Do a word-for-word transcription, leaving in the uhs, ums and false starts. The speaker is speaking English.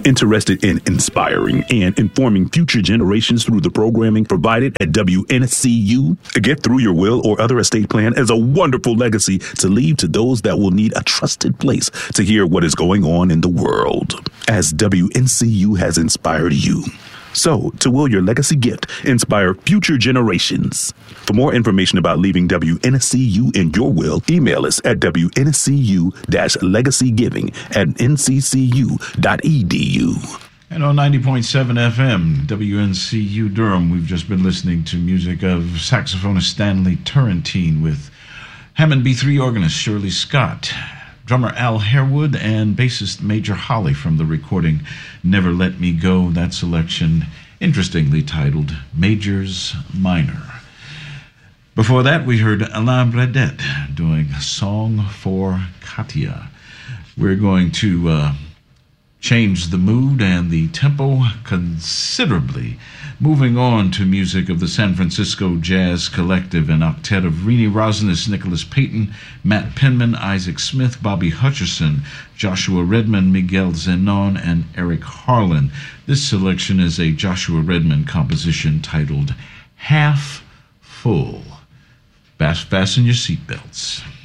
Interested in inspiring and informing future generations through the programming provided at W N C U? A gift through your will or other estate plan is a wonderful legacy to leave to those that will need a trusted place to hear what is going on in the world, as W N C U has inspired you. So, to will your legacy gift inspire future generations. For more information about leaving W N C U in your will, email us at W N C U legacy giving at N C C U dot E D U. And on ninety point seven F M, W N C U Durham, we've just been listening to music of saxophonist Stanley Turrentine with Hammond B three organist Shirley Scott, drummer Al Harewood, and bassist Major Holly from the recording Never Let Me Go. That selection, interestingly titled Major's Minor. Before that, we heard Alain Bradette doing a song for Katia. We're going to uh, change the mood and the tempo considerably, moving on to music of the San Francisco Jazz Collective, an octet of Renee Rosnes, Nicholas Payton, Matt Penman, Isaac Smith, Bobby Hutcherson, Joshua Redman, Miguel Zenon, and Eric Harlan. This selection is a Joshua Redman composition titled Half Full. Fasten your seatbelts.